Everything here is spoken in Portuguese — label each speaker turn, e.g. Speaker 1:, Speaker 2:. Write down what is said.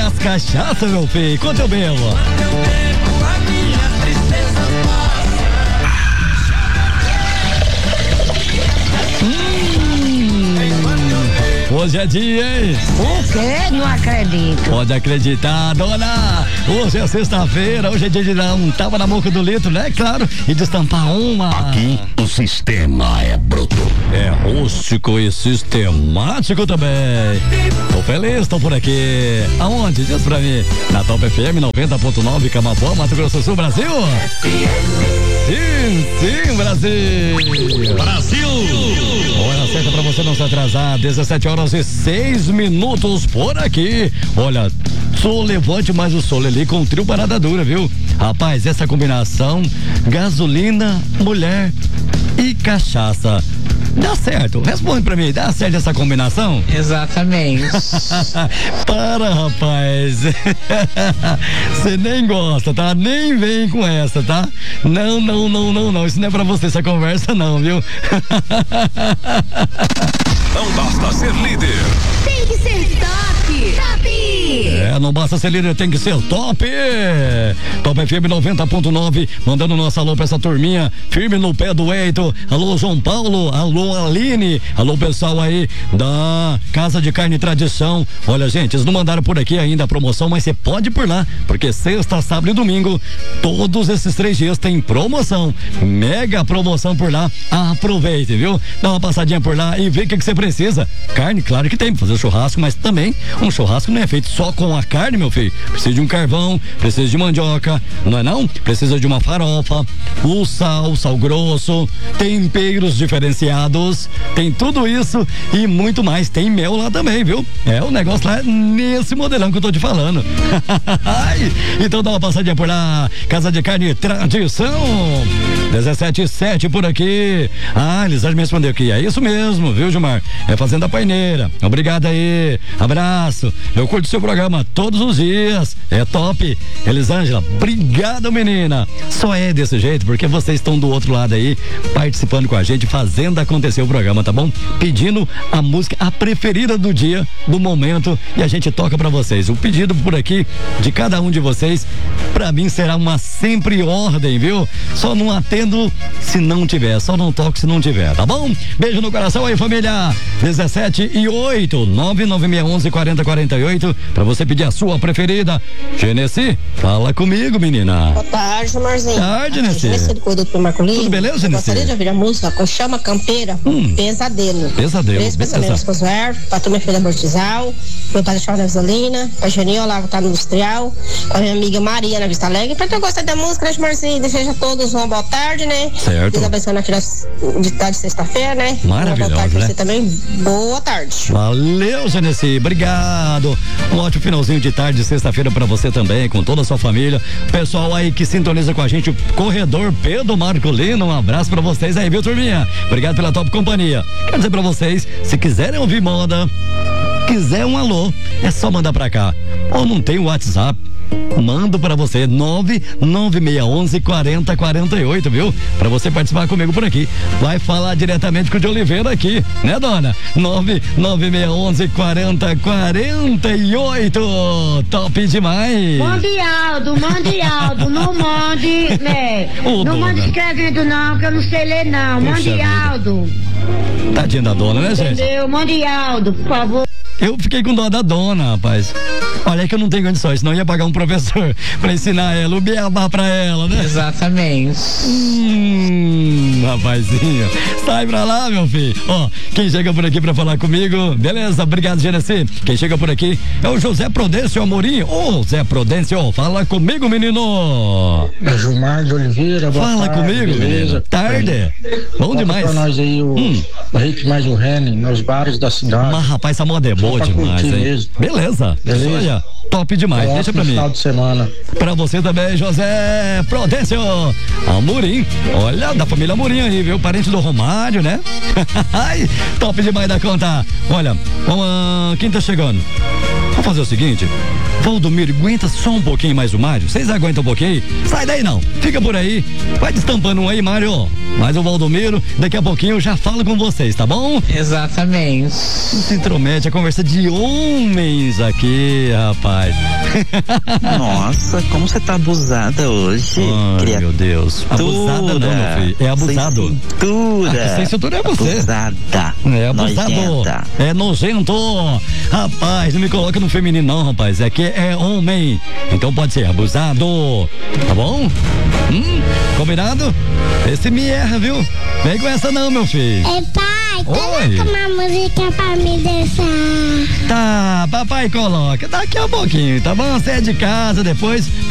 Speaker 1: das cachaças, meu filho. Quanto eu bebo? Hoje é dia, hein?
Speaker 2: O quê? Não acredito.
Speaker 1: Pode acreditar, dona. Hoje é sexta-feira, hoje é dia de dar um tapa na boca do litro, né? Claro, e destampar uma.
Speaker 3: Aqui o sistema é bruto.
Speaker 1: É rústico e sistemático também. Tô feliz, tô por aqui. Aonde? Diz pra mim. Na Top FM 90.9, Camaboa, Mato Grosso do Sul, Brasil. Sim, Brasil.
Speaker 3: Brasil.
Speaker 1: Hora certa pra você não se atrasar. 17h06 por aqui. Olha, sol levante mais o sol ali com trio parada dura, viu? Rapaz, essa combinação gasolina, mulher e cachaça. Dá certo? Responde pra mim, dá certo essa combinação?
Speaker 4: Exatamente.
Speaker 1: Para, rapaz. Você nem gosta, tá? Nem vem com essa, tá? Não. Isso não é pra você essa conversa, não, viu?
Speaker 3: Não basta ser líder.
Speaker 2: Tem que ser top.
Speaker 1: Não basta ser líder, tem que ser top. Top FM 90.9, mandando nosso alô pra essa turminha, firme no pé do eito. Alô, João Paulo, alô, Aline, alô, pessoal aí da Casa de Carne Tradição. Olha, gente, eles não mandaram por aqui ainda a promoção, mas você pode ir por lá, porque sexta, sábado e domingo, todos esses 3 dias tem promoção, mega promoção por lá. Aproveite, viu? Dá uma passadinha por lá e vê o que você precisa. Carne, claro que tem pra fazer churrasco, mas também um churrasco não é feito só com a carne, meu filho. Precisa de um carvão, precisa de mandioca, não é não? Precisa de uma farofa, o sal grosso, temperos diferenciados, tem tudo isso e muito mais. Tem mel lá também, viu? É o negócio lá nesse modelão que eu tô te falando. Então dá uma passadinha por lá. Casa de Carne Tradição 17:07 por aqui. Elisângela me respondeu aqui. É isso mesmo, viu, Gilmar? É Fazenda Paineira. Obrigado aí. Abraço. Eu curto seu programa todos os dias. É top. Elisângela, obrigado, menina. Só é desse jeito porque vocês estão do outro lado aí, participando com a gente, fazendo acontecer o programa, tá bom? Pedindo a música, a preferida do dia, do momento, e a gente toca pra vocês. O pedido por aqui de cada um de vocês, pra mim será uma sempre ordem, viu? Só não atendo se não tiver, só não toco se não tiver, tá bom? Beijo no coração aí, família. 17:08, 996114048, pra você pedir a sua preferida. Genesi, fala comigo, menina.
Speaker 5: Boa tarde, Marzinho.
Speaker 1: Boa tarde, Genesi.
Speaker 5: Genesi do Produto Marcolino.
Speaker 1: Tudo beleza, Genesi?
Speaker 5: Gostaria de ouvir a música Coxama Campeira, Pesadelo.
Speaker 1: Pesadelo.
Speaker 5: 3 pensamentos com o Zoer, pra tua minha filha Mortizal, meu pai da Chave da Visolina, pra Geninho lá que tá no Industrial, com a minha amiga Maria na Vista Alegre. Pra tu gostar da música, né, Marzinho? Desejo a todos uma boa tarde, né?
Speaker 1: Certo.
Speaker 5: Deus abençoe aqui de tarde, sexta-feira, né?
Speaker 1: Maravilhoso,
Speaker 5: uma boa tarde pra
Speaker 1: né?
Speaker 5: você também. Boa tarde.
Speaker 1: Valeu, Genesi, obrigado. Um ótimo finalzinho de tarde, sexta-feira pra você também, com toda a sua família. Pessoal aí que sintoniza com a gente, o corredor Pedro Marcolino, um abraço pra vocês aí, viu, turminha? Obrigado pela top companhia. Quero dizer pra vocês, se quiserem ouvir moda, quiser um alô, é só mandar pra cá. Ou não tem o WhatsApp, mando pra você 996114048, viu? Pra você participar comigo por aqui. Vai falar diretamente com o de Oliveira aqui, né, dona? 996114048. Top demais.
Speaker 2: Mande Aldo, não mande, né? Não mande escrevendo não, que eu não sei ler não. Mande Aldo.
Speaker 1: Tadinha da dona, né, gente?
Speaker 2: Entendeu? Mande Aldo, por favor.
Speaker 1: Eu fiquei com dó da dona, rapaz. Olha que eu não tenho condições, senão eu ia pagar um professor pra ensinar ela, o beabá pra ela, né?
Speaker 4: Exatamente.
Speaker 1: Rapazinho, sai pra lá, meu filho. Ó, quem chega por aqui pra falar comigo, beleza, obrigado, Genesi. Quem chega por aqui é o José Prudêncio Amorim. Ô, Zé Prudêncio, fala comigo, menino.
Speaker 6: É Gilmar de Oliveira, boa
Speaker 1: fala
Speaker 6: tarde,
Speaker 1: comigo,
Speaker 6: beleza?
Speaker 1: menino. Tarde. Bom
Speaker 6: Toca
Speaker 1: demais.
Speaker 6: pra nós aí o Rick mais o Rene, nos bares da cidade.
Speaker 1: Mas, rapaz, essa moda é boa demais, hein?
Speaker 6: Mesmo.
Speaker 1: Beleza. Olha, top demais. Deixa pra mim.
Speaker 6: Final de semana.
Speaker 1: Pra você também, José Prudêncio Amorim. Olha, da família Amorim aí, viu? Parente do Romário, né? Ai, top demais da conta. Olha, quem tá chegando? Vamos fazer o seguinte, Valdomiro, aguenta só um pouquinho mais o Mário. Vocês aguentam um pouquinho? Sai daí não, fica por aí. Vai destampando um aí, Mário. Mas o Valdomiro, daqui a pouquinho eu já falo com vocês, tá bom?
Speaker 4: Exatamente.
Speaker 1: Não se intromete, a conversa de homens aqui, rapaz.
Speaker 4: Nossa, como você tá abusada hoje.
Speaker 1: Ai, meu Deus. Abusada não, meu filho. É abusado.
Speaker 4: Sem cintura.
Speaker 1: Sem cintura é você.
Speaker 4: Abusada.
Speaker 1: É abusador.
Speaker 4: Nojenta.
Speaker 1: É nojento. Rapaz, não me coloca no feminino não, rapaz. É que é homem. Então pode ser abusado. Tá bom? Combinado? Esse me erra, viu? Vem com essa não, meu filho.
Speaker 7: Ei, pai,
Speaker 1: Oi.
Speaker 7: coloca uma música pra me deixar.
Speaker 1: Tá, papai coloca. Daqui a pouquinho, tá bom? Você é de casa, depois